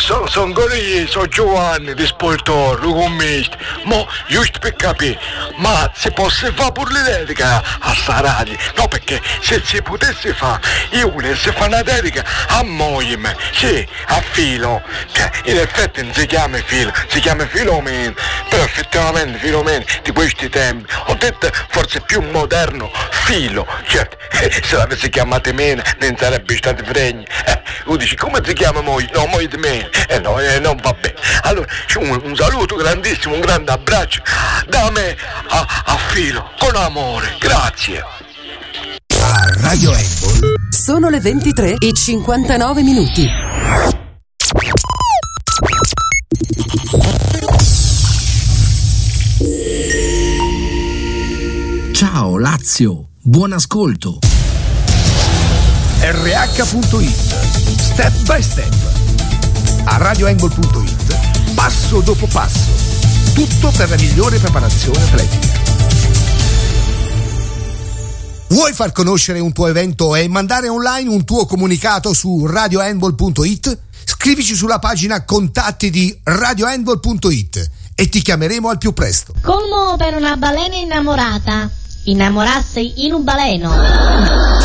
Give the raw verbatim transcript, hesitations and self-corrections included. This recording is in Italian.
sono son io, sono Giovanni di Sportorro, commesso. Mo, giusto per capire, ma si può fare pure l'etica a sta radio? No, perché se si potesse fare, io volessi fare una dedica a moglie mia, sì, a Filo, che in effetti non si chiama Filo, si chiama Filomeno, però effettivamente Filomeno di questi tempi, ho detto forse più moderno, Filo, certo, se l'avessi chiamato meno non sarebbe stato fregno, eh, tu dici come si chiama moglie? No, moglie di me, eh no, eh, non va bene. Allora, un, un saluto grandissimo, un grande abbraccio da me a, a Filo, con amore, grazie. A Radio Handball sono le ventitré e cinquantanove minuti. Ciao Lazio, buon ascolto. R H punto it, step by step. A radio handball punto it, passo dopo passo. Tutto per la migliore preparazione atletica. Vuoi far conoscere un tuo evento e mandare online un tuo comunicato su radio handball punto it? Scrivici sulla pagina contatti di radio handball punto it e ti chiameremo al più presto. Colmo per una balena innamorata. Innamorarsi in un baleno.